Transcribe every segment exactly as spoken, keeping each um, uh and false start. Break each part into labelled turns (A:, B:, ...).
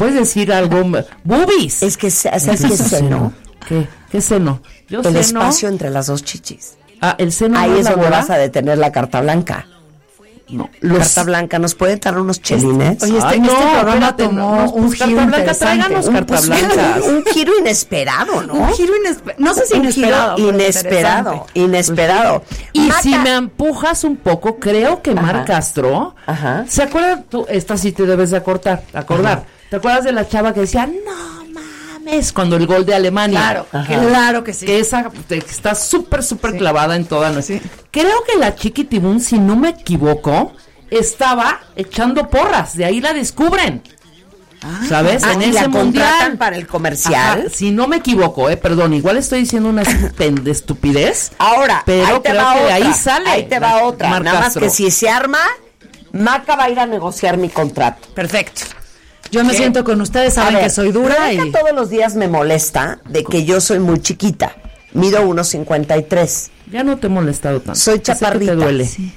A: puedes decir algo? Boobies.
B: Es que, ¿sabes qué es seno?
A: ¿Qué? ¿Qué seno? Yo
B: El
A: seno.
B: espacio entre las dos chichis.
A: Ah, el seno.
B: Ahí
A: no
B: es donde
A: labora.
B: vas a detener la carta blanca.
A: No.
B: Los... Carta blanca, ¿nos pueden dar unos chelines?
C: Oye, este,
A: Ay, no,
C: este programa
A: espérate,
C: tomó
A: no, no,
C: un
A: pues,
C: giro
A: carta blanca,
C: interesante.
A: tráiganos
C: Un,
A: carta
C: pues,
A: blanca.
B: Un, un giro inesperado, ¿no?
C: Un giro inesperado. No sé si
B: un
C: inesperado.
B: giro
C: pero
B: inesperado,
C: interesante.
B: inesperado.
A: Y
B: Maca-
A: si me empujas un poco, creo que Mar
B: Ajá.
A: Castro,
B: Ajá.
A: ¿se acuerdan tú? Esta sí te debes de acordar, acordar.
B: Ajá.
A: ¿Te acuerdas de la chava que decía, no mames, cuando el gol de Alemania?
C: Claro,
B: Ajá.
C: claro que sí.
A: Que esa te- está súper, súper
C: Sí.
A: clavada en toda nuestra.
C: Sí.
A: Creo que la Chiquitibum, si no me equivoco, estaba echando porras, de ahí la descubren. ¿Sabes?
B: Ah,
A: en
B: y
A: ese
B: la contratan
A: mundial.
B: para el comercial.
A: Ajá, si no me equivoco, eh, perdón, igual estoy diciendo una pen- de estupidez.
B: Ahora,
A: pero
B: ahí te
A: creo
B: va
A: que de
B: otra.
A: ahí sale.
B: Ahí te va
A: la-
B: otra.
A: Mar
B: Nada más
A: Castro.
B: que si se arma, Maca va a ir a negociar mi contrato.
C: Perfecto. Yo me
B: ¿Qué?
C: siento con ustedes, saben
B: A ver,
C: que soy dura
B: Maca
C: y...
B: todos los días me molesta de que yo soy muy chiquita. Mido uno cincuenta y tres.
A: Ya no te he molestado tanto.
B: Soy
A: Sé que
B: chaparrita.
A: te duele.
C: Sí.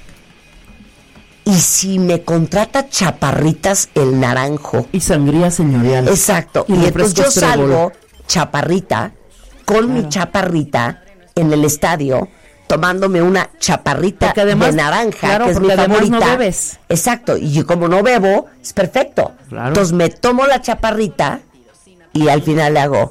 B: Y si me contrata Chaparritas el Naranjo.
A: Y sangría señorial.
B: Exacto.
A: Y
B: Y, entonces yo
A: refrescos Trébol.
B: salgo chaparrita con mi chaparrita en el estadio tomándome una chaparrita
A: Porque además-
B: de naranja,
A: claro,
B: que es mi
A: porque además no
B: favorita.
A: bebes.
B: Exacto. Y yo como no bebo, es perfecto.
A: Claro.
B: Entonces me tomo la chaparrita y al final le hago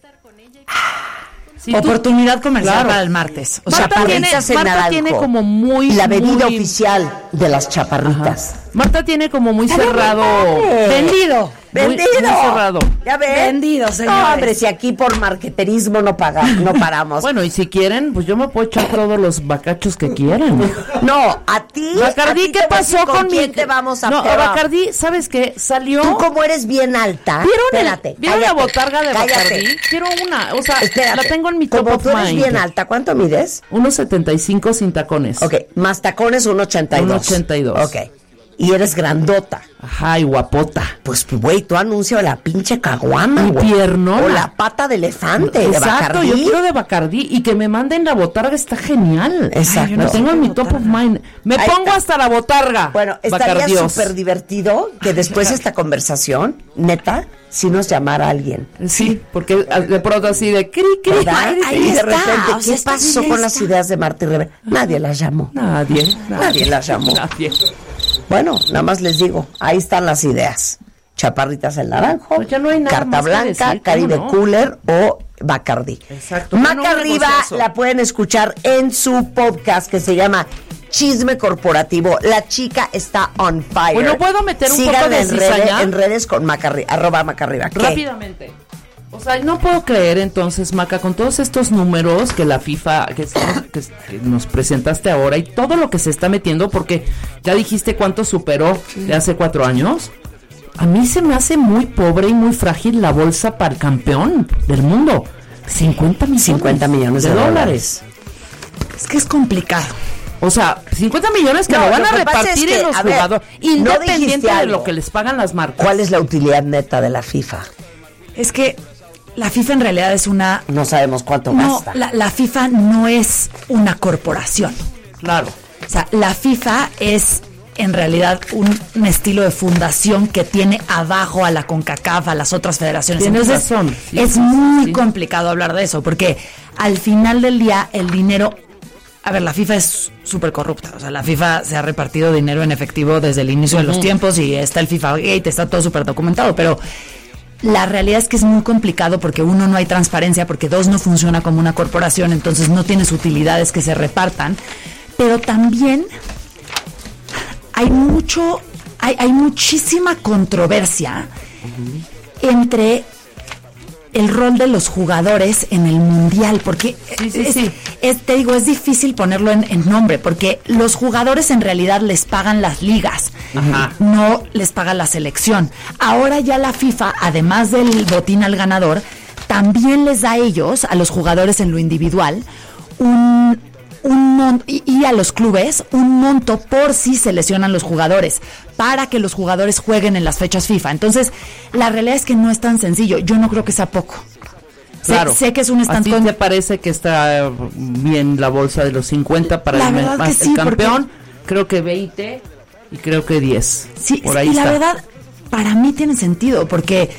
A: Sí, tú-
C: Oportunidad comercial
A: Claro.
C: para el martes. O sea,
A: Marta tiene,
B: chaparritas en
A: Marta
B: naranjo.
A: tiene como muy...
B: la bebida
A: muy-
B: oficial de las chaparritas.
A: Marta tiene como muy cerrado...
B: padre!
C: vendido.
A: Muy-
B: ¡Vendido!
A: muy cerrado.
B: ¿Ya ven?
C: Vendido, señores.
B: No, hombre, si aquí por marketerismo no paga, no paramos.
A: Bueno, y si quieren, pues yo me puedo echar todos los bacachos que quieran.
B: No, a ti. a
A: Bacardí,
B: ti
A: ¿qué
B: te voy a
A: pasó
B: decir
A: con, mi...?
B: quién te vamos a
A: No,
B: probar.
A: Bacardí, ¿sabes qué? Salió...
B: Tú como eres bien alta.
A: ¿Vieron, el-
B: espérate.
A: ¿vieron la
B: cállate,
A: botarga de
B: cállate.
A: Bacardí? Quiero una, o sea,
B: Espérate.
A: la tengo en mi top
B: Como
A: of
B: tú eres
A: mind.
B: bien alta, ¿cuánto mides?
A: uno setenta y cinco sin tacones.
B: Ok, más tacones uno ochenta y dos.
A: uno ochenta y dos.
B: Ok. Y eres grandota.
A: Ajá, y guapota.
B: Pues, güey, tú anuncia la pinche caguama,
A: Y
B: güey.
A: piernona.
B: O la pata de elefante, de
A: Exacto,
B: Bacardí.
A: yo quiero de Bacardí y que me manden la botarga, está genial.
B: Exacto.
A: La tengo en mi top of mind. Me
B: Ahí
A: pongo
B: está.
A: hasta la botarga.
B: Bueno, estaría
A: Bacardios.
B: súper divertido que después de esta conversación, neta, si nos llamara alguien.
A: Sí, porque de pronto así de cri, cri.
B: ¿Verdad?
C: ahí
B: y de
C: está,
B: repente,
C: o sea,
B: ¿qué
C: está
B: pasó
C: bien,
B: con las
C: está.
B: ideas de Marta y Rebeca? Nadie las llamó.
A: Nadie.
B: Nadie las llamó.
A: Nadie.
B: Bueno, nada más les digo, ahí están las ideas. Chaparritas el naranjo,
A: Pues ya no hay nada
B: Carta
A: más que
B: Blanca,
A: decir, ¿cómo
B: Caribe
A: no?
B: Cooler o Bacardí.
A: Exacto.
B: Maca
A: Bueno, un
B: Arriba
A: negociazo.
B: la pueden escuchar en su podcast que se llama Chisme Corporativo. La chica está on fire.
A: Bueno, ¿puedo meter un
B: Síganla
A: poco de
B: en redes,
A: cizaña?
B: en redes con Maca Arri- arroba Maca Arriba. ¿Qué?
A: Rápidamente. O sea, no puedo creer entonces, Maca, con todos estos números que la FIFA, que, estamos- que, que nos presentaste ahora y todo lo que se está metiendo, porque ya dijiste cuánto superó de hace cuatro años. A mí se me hace muy pobre y muy frágil la bolsa para el campeón del mundo. cincuenta millones,
B: cincuenta millones de dólares.
C: Es que es complicado.
A: O sea, cincuenta millones que
B: No,
A: lo van
B: lo
A: a
B: que pasa
A: repartir
B: es que,
A: en los
B: a ver,
A: jugadores,
B: ¿no dijiste
A: independiente de
B: algo?
A: lo que les pagan las marcas.
B: ¿Cuál es la utilidad neta de la FIFA?
C: Es que la FIFA en realidad es una...
B: No sabemos cuánto
C: No,
B: gasta.
C: la, la FIFA no es una corporación.
A: Claro.
C: O sea, la FIFA es en realidad un, un estilo de fundación que tiene abajo a la CONCACAF, a las otras federaciones.
A: Tienes
C: Entonces,
A: razón. Sí,
C: es
A: sí,
C: muy
A: sí.
C: complicado hablar de eso, porque al final del día el dinero... A ver, la FIFA es súper corrupta. O sea, la FIFA se ha repartido dinero en efectivo desde el inicio de los tiempos y está el FIFA Gate, está todo súper documentado, pero... La realidad es que es muy complicado porque uno, no hay transparencia, porque dos, no funciona como una corporación, entonces no tienes utilidades que se repartan, pero también hay mucho, hay, hay muchísima controversia entre el rol de los jugadores en el mundial, porque
A: Sí, sí,
C: es,
A: sí.
C: es- te digo, es difícil ponerlo en, en nombre, porque los jugadores en realidad les pagan las ligas,
A: Ajá.
C: no les paga la selección. Ahora ya la FIFA, además del botín al ganador, también les da a ellos, a los jugadores en lo individual, un, un mon- y, y a los clubes, un monto por si se lesionan los jugadores, para que los jugadores jueguen en las fechas FIFA. Entonces, la realidad es que no es tan sencillo. Yo no creo que sea poco. Sé-
A: Claro.
C: Sé, que es un
A: ¿A ti
C: stand
A: te parece que está eh, bien la bolsa de los cincuenta para
C: La
A: el, me-
C: verdad
A: más-
C: que
A: el
C: sí,
A: campeón? Creo que veinte y creo que diez.
C: Sí,
A: Por
C: sí,
A: ahí
C: y la
A: está.
C: verdad, para mí tiene sentido, porque